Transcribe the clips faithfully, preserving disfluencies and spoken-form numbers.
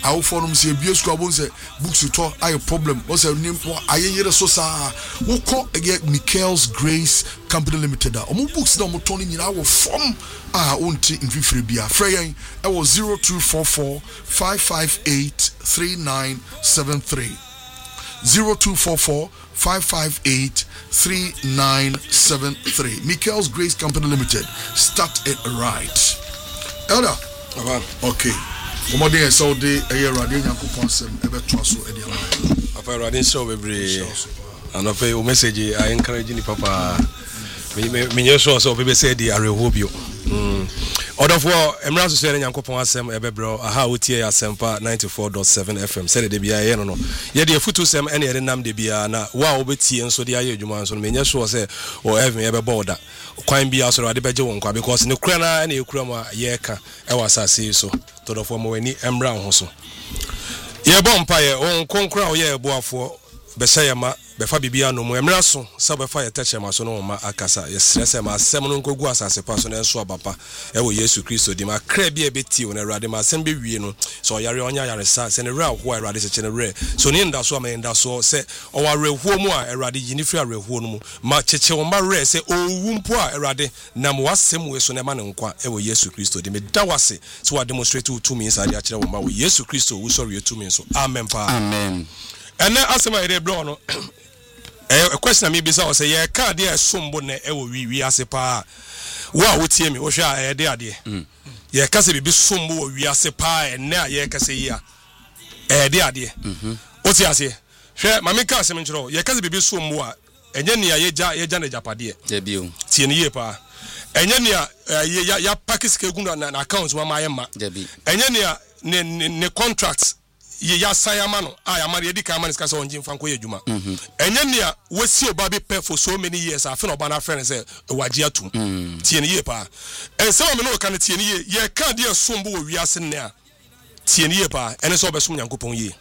Our forums here, B S Crabons, books to talk, I a problem. What's her name? I hear so sa. Who call again Michael's Grace Company Limited. Omo books no mo Tony in our form. Ah, own tea in Vifribia. Freya, I was zero two four four five five eight three nine seven three. Zero two four four five five eight three nine seven three. Michael's Grace Company Limited. Start it right. Elder. Okay. Come day so day a year radio Yakupon sem ebe twaso e dia mai. Papa radio show bebre. And of a message I encourage you papa. Me me me so so be say di arehobio. Mm. Order for Emra so say Yakupon asem ebe bro aha wotie asempa ninety-four point seven F M say de bia ye no no. Ye de futu sem ene ye nam de bia na wa obetie nso de aye adwuma nso me nya so say o heaven ebe border. Kwan bia so de beje won kwa because ne kura na na ekura ma ye ka e wasase so. To for mo wani Emra ho so. Ye bompa ye on konkra o ye eboafo be say ma be fa bibia no mo Emra so sa be fa ye teche ma so no ma akasa ye stress ma asem no nkogu asase pa so na enso abapa e wo Yesu Kristo di ma kra bia beti won Awurade ma asem be wie no so yare onya yare sa se ne ra ho Awurade se chene re so ni nda so ma nda so se o wa rehuo mu a Awurade yi ni fi rehuo no mu ma cheche wo ma re se owu mpo a Awurade na mo asem we so na ma ne nkwa e wo Yesu Kristo di me da wase so wa demonstrate to me inside ya kire wo ma wo Yesu Kristo wo sorry to me so amen pa amen. And then asema ere bro no eh question me bisa o say ye ka de esombo na e wo wi wi ase pa wa wo tie me wo hwa e de ade ye ka se bibi sombo wo wi ase pa e na ye ka se ya e de ade mhm o ti ase hwe ma me ka se me nchiro ye ka se bibi sombo a enye ne ye ja ye ja na japade de bi o tie ne ye pa enye ne ya ya pakis ke gun na account wa ma ye ma de bi enye ne ne ne contract ye ya sayama no ah ya mari edika man ska so onjin fanko ye djuma enye nia wasi oba be pay for so many years afi no oba na friend say waji atum tie ne ye pa ense o me no ka ne tie ne ye ye ka de sombo wo wiase ne a tie ne ye pa ene so obesum Nyankopon ye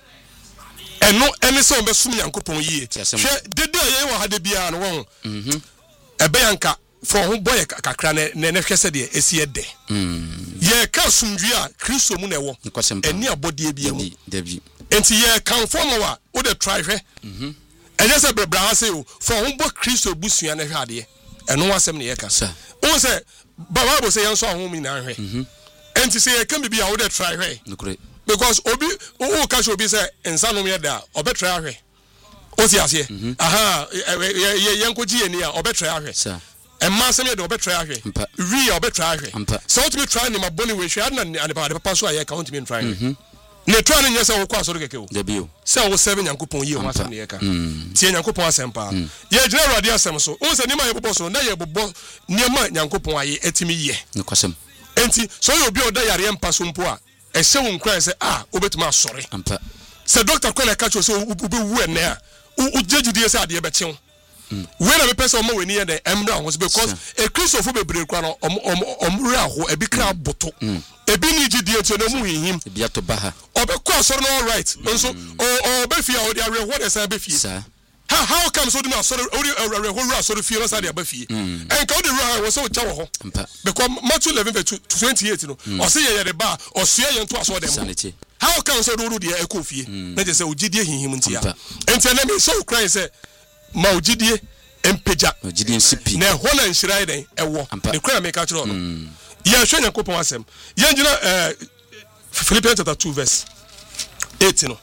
eno ene so obesum Nyankopon ye hwe dede ye wo hade bia no won mhm ebe yanka for ho boy kakra ne ne hwese de esi ede mm ye ka sumdwi a Kristo mu na ewo eni abode bia mu dabi enti ye kan form wa wo de try hwe mhm enye se bebra ha se o for ho bo Kristo busua na hwade eno wasem ne ye ka o se Bible say yenso ho mi na hwe mhm enti se ye kan bibia wo de try hwe nukure because obi o ka shobi say ensa no me da obe try hwe o ti ase aha ye ye nkoji eni a obe try hwe sa and massam de obetry ahwe we obetry ahwe so to be trying my body we share na and papa so aye count me try ne try na nyesa wo kwa so keke o de bio say wo seven Nyankopon yi o massam ne yeka tie Nyankopon asempa ye gina Awurade asem so o se ni ma ye bobo so na ye bobo niema Nyankopon aye etimi ye ne kwasem enti so ye obi oda yare empa so mpo a e se wo nkran se ah obetuma asore ampa se doctor kwela ka cho so obi wu ene a o jejidie se ade be chew when a person mo we near the Emra was because a Christopher bebre kwa no omre aho e bi kra boto e bi ni gidie to no mu hihim e bi atoba ha obekwa so no all right nso o be fie o dey what dey say be fie how how come so do na so o dey ho so fie no say dey be fie en ka o dey ru was so chawo ho because Matthew eleven verse twenty-eight no o say ye the bar o so ye nto aso dem how come so do dey e ko fie na dey say o gidie hihim ntia enti na me so cry say ma ogidie empeja ogidie nsipi na ho na nhira den ewo ne kura me ka kiro no ye hwe Nyankopon asem ye ngina eh Philippians chapter two verse eight no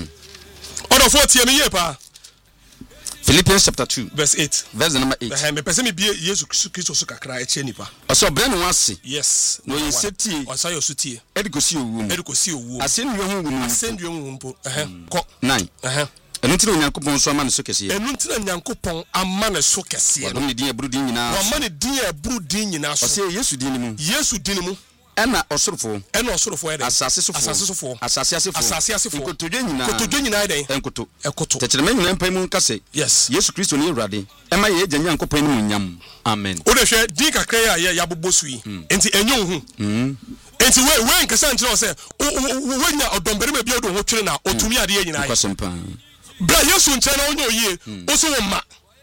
order forty me ye pa Philippians chapter two verse eight verse number eight eh me pese me bie Yesu Kristo so kakra e che nipa oso bre no wase yes no ye seti osa yo sutie edikosi owu edikosi owu asendwe ho wu no asendwe ho mpo eh ko nine eh enu ntira Nyankopon so amane so kese enu ntira Nyankopon amane so kese no ne din aburu din nyina wa amane din aburu din nyina so o se Yesu din mu Yesu din mu ena osorofo ena osorofo ede asase sofo asase sofo asase asefo asase asefo kotodwe nyina kotodwe nyina ede enkoto ekoto techereme nyina mpa mu nkase yes Yesu Kristo ne Awurade ema ye agya Nyankopon ne munyam amen o de hwe din kakra ya ya bobosu yi enti enyo hu mm enti we we nkasa nkyere o se we nya odombere ma bia do ho twere na otumi ade nyina ya kwasempa bra Yesu nkyere na onyo yie o so wo ma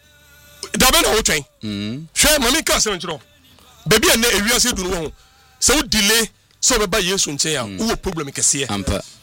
dabe na wo twen mm hwe mami ka se nkyere baby na ewiase du no ho so delay so be ba Yesu nkyere ya wo problem kese